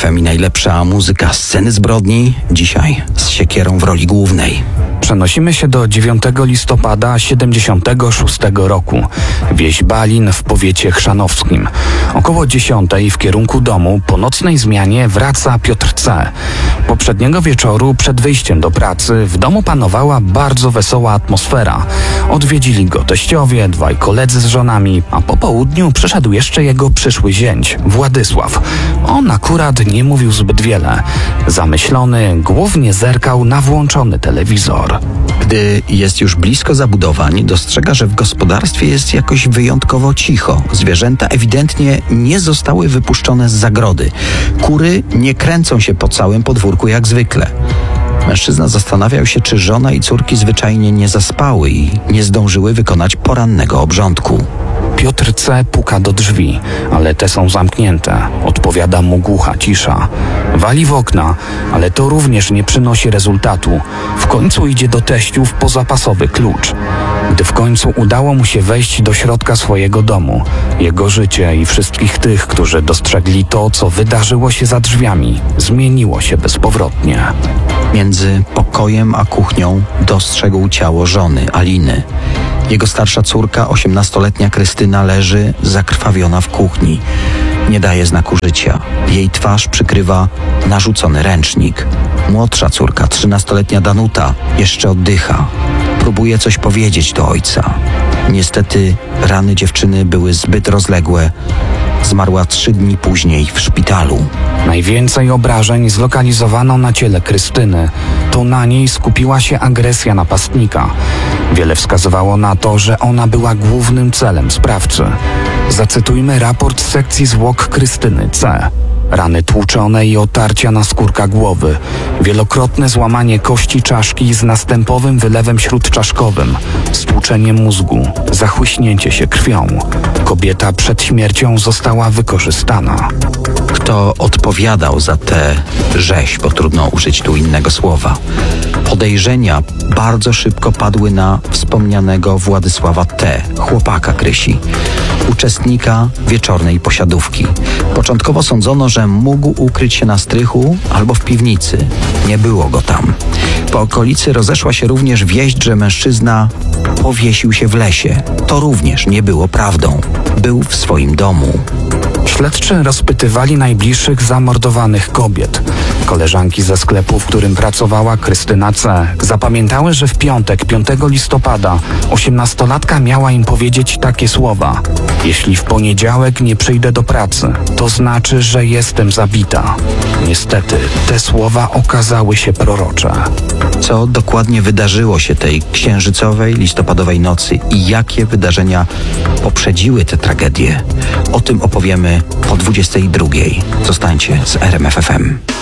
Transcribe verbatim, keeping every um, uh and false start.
F M i najlepsza muzyka sceny zbrodni. Dzisiaj z siekierą w roli głównej. Przenosimy się do dziewiątego listopada siedemdziesiątego szóstego roku. Wieś Balin w powiecie chrzanowskim. Około dziesiątej w kierunku domu po nocnej zmianie wraca Piotr C. Poprzedniego wieczoru przed wyjściem do pracy w domu panowała bardzo wesoła atmosfera. Odwiedzili go teściowie, dwaj koledzy z żonami, a po południu przyszedł jeszcze jego przyszły zięć, Władysław. On akurat nie mówił zbyt wiele. Zamyślony, głównie zerkał na włączony telewizor. Gdy jest już blisko zabudowań, dostrzega, że w gospodarstwie jest jakoś wyjątkowo cicho. Zwierzęta ewidentnie nie zostały wypuszczone z zagrody. Kury nie kręcą się po całym podwórku jak zwykle. Mężczyzna zastanawiał się, czy żona i córki zwyczajnie nie zaspały i nie zdążyły wykonać porannego obrządku. Piotr C. puka do drzwi, ale te są zamknięte. Odpowiada mu głucha cisza. Wali w okna, ale to również nie przynosi rezultatu. W końcu idzie do teściów po zapasowy klucz. Gdy w końcu udało mu się wejść do środka swojego domu, jego życie i wszystkich tych, którzy dostrzegli to, co wydarzyło się za drzwiami, zmieniło się bezpowrotnie. Między pokojem a kuchnią dostrzegł ciało żony, Aliny. Jego starsza córka, osiemnastoletnia Krystyna, leży zakrwawiona w kuchni. Nie daje znaku życia. Jej twarz przykrywa narzucony ręcznik. Młodsza córka, trzynastoletnia Danuta, jeszcze oddycha. Próbuje coś powiedzieć do ojca. Niestety rany dziewczyny były zbyt rozległe. Zmarła trzy dni później w szpitalu. Najwięcej obrażeń zlokalizowano na ciele Krystyny. To na niej skupiła się agresja napastnika. Wiele wskazywało na to, że ona była głównym celem sprawcy. Zacytujmy raport z sekcji zwłok Krystyny C. Rany tłuczone i otarcia na skórka głowy. Wielokrotne złamanie kości czaszki z następowym wylewem śródczaszkowym. Stłuczenie mózgu. Zachłyśnięcie się krwią. Kobieta przed śmiercią została wykorzystana. Kto odpowiadał za tę rzeź, bo trudno użyć tu innego słowa. Podejrzenia bardzo szybko padły na wspomnianego Władysława T., chłopaka Krysi, uczestnika wieczornej posiadówki. Początkowo sądzono, że mógł ukryć się na strychu albo w piwnicy. Nie było go tam. Po okolicy rozeszła się również wieść, że mężczyzna powiesił się w lesie. To również nie było prawdą. Był w swoim domu. Śledczy rozpytywali najbliższych zamordowanych kobiet. Koleżanki ze sklepu, w którym pracowała Krystyna C., zapamiętały, że w piątek, piątego listopada, osiemnastolatka miała im powiedzieć takie słowa: jeśli w poniedziałek nie przyjdę do pracy, to znaczy, że jestem zabita. Niestety, te słowa okazały się prorocze. Co dokładnie wydarzyło się tej księżycowej, listopadowej nocy i jakie wydarzenia poprzedziły tę tragedię? O tym opowiemy po dwudziestej drugiej. Zostańcie z R M F F M.